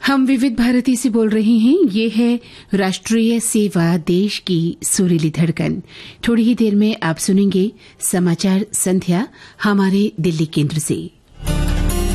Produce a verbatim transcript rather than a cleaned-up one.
हम विविध भारती से बोल रहे हैं। ये है राष्ट्रीय सेवा, देश की सुरीली धड़कन। थोड़ी ही देर में आप सुनेंगे समाचार संध्या हमारे दिल्ली केंद्र से।